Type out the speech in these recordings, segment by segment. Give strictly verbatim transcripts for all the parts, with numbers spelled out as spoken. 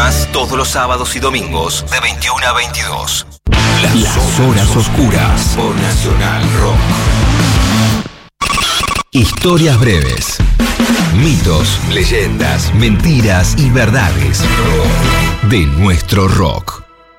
más todos los sábados y domingos de veintiuna a veintidós. Las, Las horas oscuras por Nacional Rock. Historias breves. Mitos, leyendas, mentiras y verdades de nuestro rock.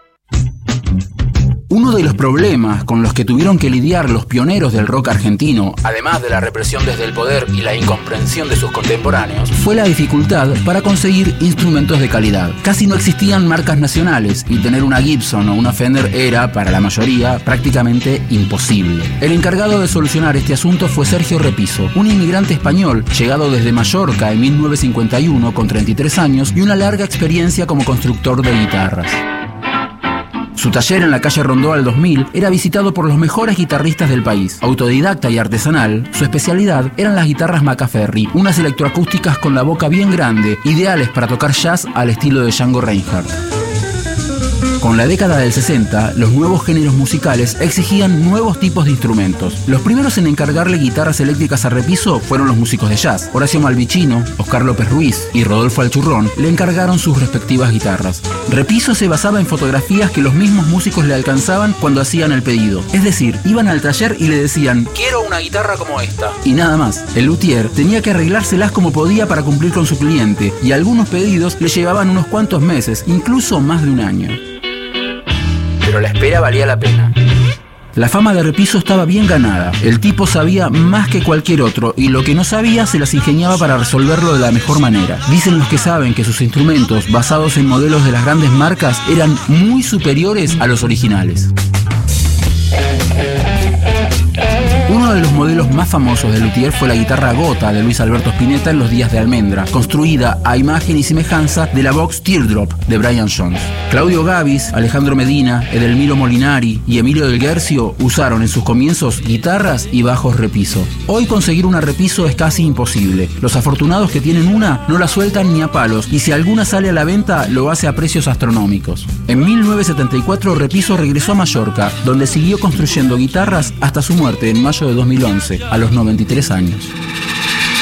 Uno de los problemas con los que tuvieron que lidiar los pioneros del rock argentino, además de la represión desde el poder y la incomprensión de sus contemporáneos, fue la dificultad para conseguir instrumentos de calidad. Casi no existían marcas nacionales y tener una Gibson o una Fender era, para la mayoría, prácticamente imposible. El encargado de solucionar este asunto fue Sergio Repiso, un inmigrante español llegado desde Mallorca en mil novecientos cincuenta y uno con treinta y tres años y una larga experiencia como constructor de guitarras. Su taller en la calle Rondó al dos mil era visitado por los mejores guitarristas del país. Autodidacta y artesanal, su especialidad eran las guitarras Macaferri, unas electroacústicas con la boca bien grande, ideales para tocar jazz al estilo de Django Reinhardt. Con la década del sesenta, los nuevos géneros musicales exigían nuevos tipos de instrumentos. Los primeros en encargarle guitarras eléctricas a Repiso fueron los músicos de jazz. Horacio Malvicino, Oscar López Ruiz y Rodolfo Alchurrón le encargaron sus respectivas guitarras. Repiso se basaba en fotografías que los mismos músicos le alcanzaban cuando hacían el pedido. Es decir, iban al taller y le decían: quiero una guitarra como esta. Y nada más. El luthier tenía que arreglárselas como podía para cumplir con su cliente, y algunos pedidos le llevaban unos cuantos meses, incluso más de un año. Pero la espera valía la pena. La fama de Repiso estaba bien ganada. El tipo sabía más que cualquier otro y lo que no sabía se las ingeniaba para resolverlo de la mejor manera. Dicen los que saben que sus instrumentos, basados en modelos de las grandes marcas, eran muy superiores a los originales. Uno de los modelos más famosos de luthier fue la guitarra Gota de Luis Alberto Spinetta en los días de Almendra, construida a imagen y semejanza de la Vox Teardrop de Brian Jones. Claudio Gavis, Alejandro Medina, Edelmiro Molinari y Emilio del Guercio usaron en sus comienzos guitarras y bajos Repiso. Hoy conseguir una Repiso es casi imposible. Los afortunados que tienen una no la sueltan ni a palos, y si alguna sale a la venta lo hace a precios astronómicos. En mil novecientos setenta y cuatro Repiso regresó a Mallorca, donde siguió construyendo guitarras hasta su muerte en mayo de dos mil once, a los noventa y tres años.